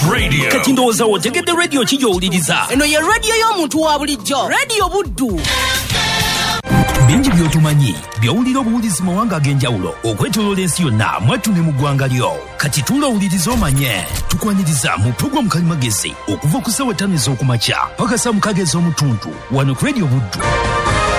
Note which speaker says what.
Speaker 1: Radio.
Speaker 2: Kati ndowooza otegedde radio kijowuliriza.
Speaker 3: Eno ye radio y'omuntu wa bulijjo. Radio Buddu.
Speaker 2: Bingi by'otumanyi by'owulira obuwulizi mu mawanga ag'enjawulo okwetooloola ensi yonna mwattu ne mu ggwanga lyo. Kati tuula owuliriza omanye tukwaniriza mu pulogulaamu kalimagezi okuva ku ssaawa 5 ez'okumakya paka ssaawa 6 ez'omutuntu wano ku Radio Buddu.